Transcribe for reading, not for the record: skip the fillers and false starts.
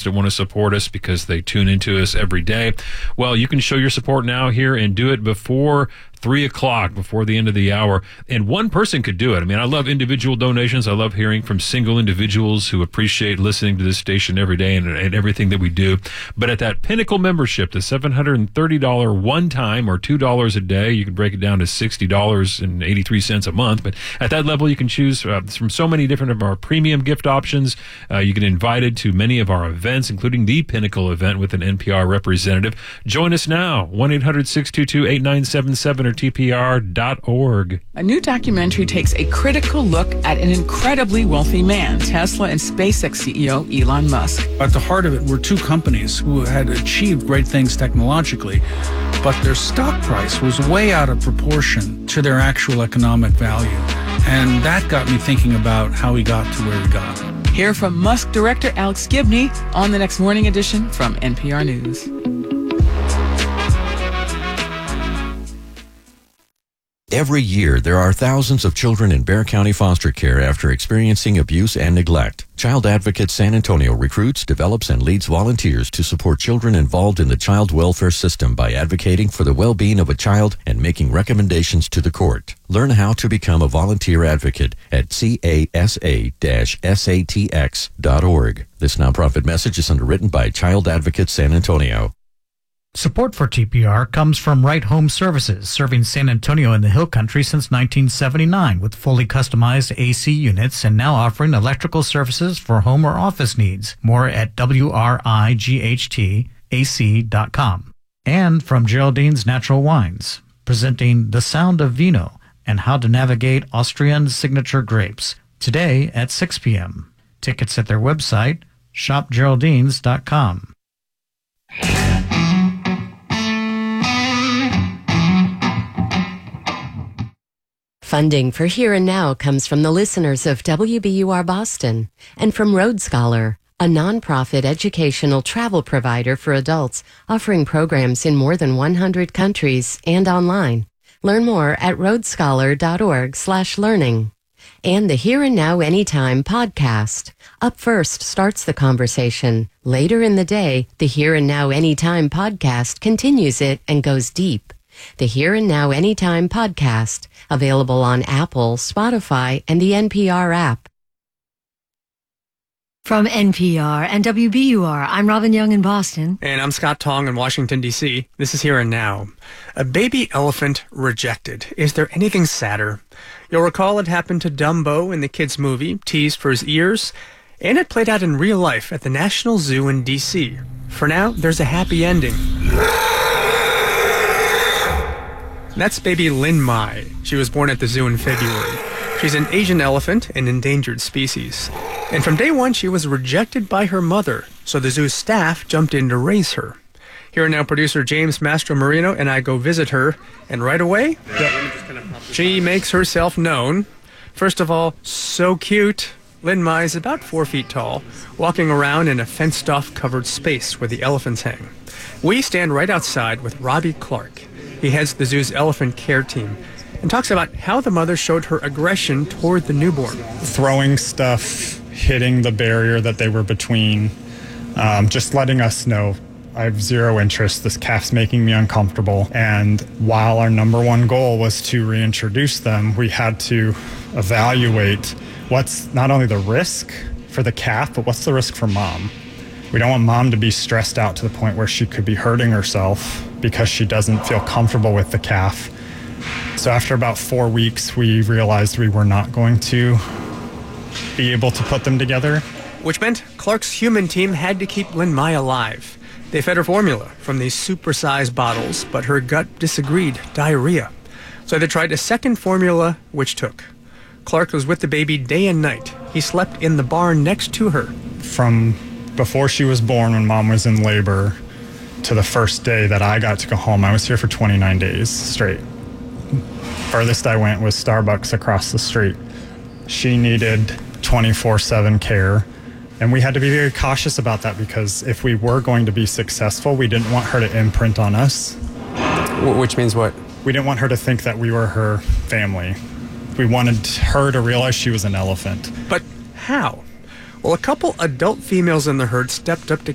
that want to support us because they tune into us every day. Well, you can show your support now here and do it before 3 o'clock, before the end of the hour. And one person could do it. I mean, I love individual donations. I love hearing from single individuals who appreciate listening to this station every day and everything that we do. But at that Pinnacle membership, the $730 one time or $2 a day, you can break it down to $60.83 a month. But at that level, you can choose from so many different of our premium gift options. You get invited to many of our events, including the Pinnacle event with an NPR representative. Join us now, 1-800-622-8977 or TPR.org. A new documentary takes a critical look at an incredibly wealthy man, Tesla and SpaceX CEO Elon Musk. At the heart of it were two companies who had achieved great things technologically, but their stock price was way out of proportion to their actual economic value. And that got me thinking about how he got to where he got. Hear from Musk director Alex Gibney on the next morning edition from NPR News. Every year, there are thousands of children in Bexar County foster care after experiencing abuse and neglect. Child Advocate San Antonio recruits, develops, and leads volunteers to support children involved in the child welfare system by advocating for the well-being of a child and making recommendations to the court. Learn how to become a volunteer advocate at casa-satx.org. This nonprofit message is underwritten by Child Advocate San Antonio. Support for TPR comes from Right Home Services, serving San Antonio and the Hill Country since 1979 with fully customized AC units and now offering electrical services for home or office needs. More at WRIGHTAC.com. And from Geraldine's Natural Wines, presenting The Sound of Vino and how to navigate Austrian signature grapes. Today at 6 p.m. Tickets at their website, shopgeraldines.com. Funding for Here and Now comes from the listeners of WBUR Boston and from Road Scholar, a nonprofit educational travel provider for adults offering programs in more than 100 countries and online. Learn more at roadscholar.org/learning. And the Here and Now Anytime podcast. Up first starts the conversation. Later in the day, the Here and Now Anytime podcast continues it and goes deep. The Here and Now Anytime podcast, available on Apple, Spotify, and the NPR app. From NPR and WBUR, I'm Robin Young in Boston. And I'm Scott Tong in Washington, D.C. This is Here and Now. A baby elephant rejected. Is there anything sadder? You'll recall it happened to Dumbo in the kids' movie, teased for his ears, and it played out in real life at the National Zoo in D.C. For now, there's a happy ending. That's baby Lin Mai. She was born at the zoo in February. She's an Asian elephant, an endangered species. And from day one, she was rejected by her mother, so the zoo staff jumped in to raise her. Here and Now producer James Mastromarino and I go visit her, and right away, she makes herself known. First of all, so cute. Lin Mai is about 4 feet tall, walking around in a fenced-off covered space where the elephants hang. We stand right outside with Robbie Clark. He heads the zoo's elephant care team and talks about how the mother showed her aggression toward the newborn. Throwing stuff, hitting the barrier that they were between, just letting us know, I have zero interest, this calf's making me uncomfortable. And while our number one goal was to reintroduce them, we had to evaluate what's not only the risk for the calf, but what's the risk for mom. We don't want mom to be stressed out to the point where she could be hurting herself because she doesn't feel comfortable with the calf. So after about 4 weeks, we realized we were not going to be able to put them together. Which meant Clark's human team had to keep Lin Mai alive. They fed her formula from these supersized bottles, but her gut disagreed, diarrhea. So they tried a second formula, which took. Clark was with the baby day and night. He slept in the barn next to her. From before she was born, when mom was in labor, to the first day that I got to go home, I was here for 29 days straight. Furthest I went was Starbucks across the street. She needed 24/7 care, and we had to be very cautious about that because if we were going to be successful, we didn't want her to imprint on us. Which means what? We didn't want her to think that we were her family. We wanted her to realize she was an elephant. But how? Well, a couple adult females in the herd stepped up to